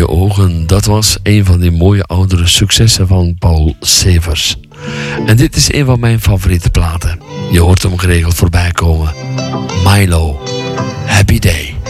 je ogen, dat was een van die mooie oudere successen van Paul Severs. En dit is een van mijn favoriete platen. Je hoort hem geregeld voorbij komen. Milo, Happy Day.